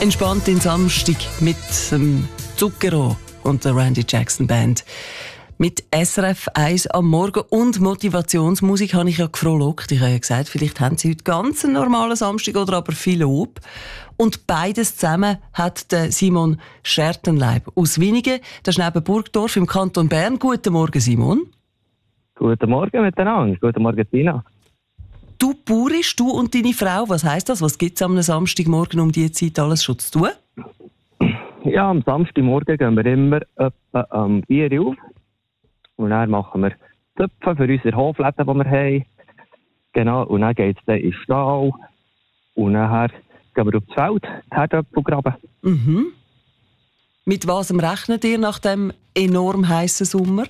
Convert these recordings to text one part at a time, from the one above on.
Entspannt in Samstag mit dem Zucchero und der Randy Jackson Band. Mit SRF 1 am Morgen und Motivationsmusik habe ich ja gefrohlockt. Ich habe ja gesagt, vielleicht haben Sie heute ganz einen normalen Samstag oder aber viel Lob. Und beides zusammen hat der Simon Schertenleib aus Winigen. Das ist neben Burgdorf im Kanton Bern. Guten Morgen, Simon. Guten Morgen miteinander. Guten Morgen, Tina. Du bauerst, du und deine Frau. Was heisst das? Was gibt es am Samstagmorgen um diese Zeit alles schon zu tun? Ja, am Samstagmorgen gehen wir immer etwa am 4 Uhr auf. Und dann machen wir Töpfe für unsere Hofläden, die wir haben. Genau, und dann geht es dann in den Stall. Und nachher gehen wir aufs Feld, die Herdöpfel graben. Mhm. Mit was rechnet ihr nach dem enorm heißen Sommer?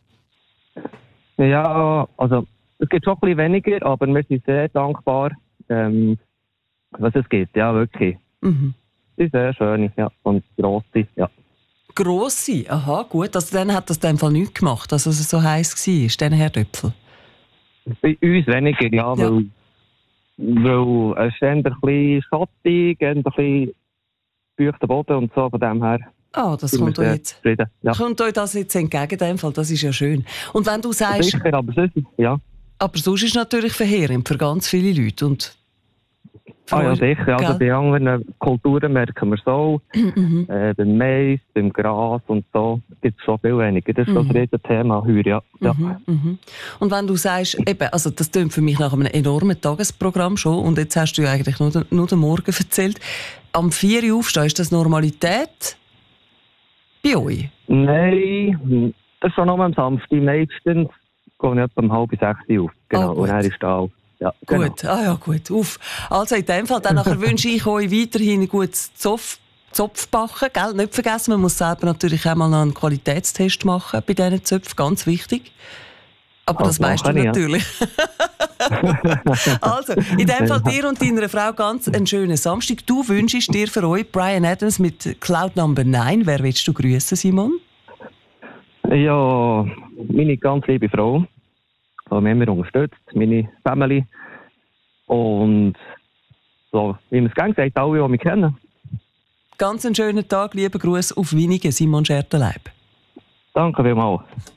Ja, also es gibt schon ein bisschen weniger, aber wir sind sehr dankbar, was es gibt. Ja, wirklich. Mhm. Die sind sehr schön, ja, und grosse, ja. Grosse? Aha, gut. Also dann hat das in dem Fall nichts gemacht, dass es so heiß war, den Herdöpfel? Bei uns weniger, ja. Weil es ist eher ein bisschen schattig, eher ein bisschen feuchter Boden und so, von dem her. Ah, das kommt euch jetzt. Ja. Kommt euch das jetzt entgegen, in dem Fall? Das ist ja schön. Und wenn du sagst... Sicher, aber sonst, ja. Aber sonst ist es natürlich verheerend für ganz viele Leute. Und ja, sicher. Also bei anderen Kulturen merken wir so. Beim Mais, beim Gras und so gibt es schon viel weniger. Das ist das Riesenthema heuer, ja. Und wenn du sagst, eben, also das klingt für mich nach einem enormen Tagesprogramm schon, und jetzt hast du ja eigentlich nur den Morgen erzählt. Am 4 Uhr aufstehen, ist das Normalität bei euch? Nein, das ist schon noch am Samstag. Meistens gehe ich etwa um 5:30 auf. Genau, und dann ist da. Ja, genau. Gut, gut. Also in dem Fall, dann nachher wünsche ich euch weiterhin ein gutes Zopfbacken. Gell? Nicht vergessen, man muss selber natürlich auch mal noch einen Qualitätstest machen bei diesen Zöpfen, ganz wichtig. Aber das weißt du natürlich. Also, in dem Fall dir und deiner Frau ganz einen schönen Samstag. Du wünschst dir für euch Bryan Adams mit Cloud Number 9. Wer willst du grüßen, Simon? Ja, meine ganz liebe Frau, die mich immer unterstützt, meine Family. Und so, wie man es gerne sagt, alle, die mich kennen. Ganz einen schönen Tag, lieber Gruß auf Winigen, Simon Schertenleib. Danke vielmals.